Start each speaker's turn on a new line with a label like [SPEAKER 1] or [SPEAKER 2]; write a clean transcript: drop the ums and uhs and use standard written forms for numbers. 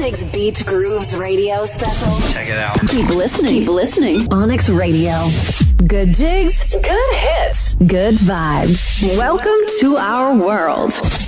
[SPEAKER 1] Onyx Beat Grooves radio special.
[SPEAKER 2] Check it out.
[SPEAKER 1] Keep listening. Keep listening. Onyx Radio. Good jigs, good hits, good vibes. Welcome to our world.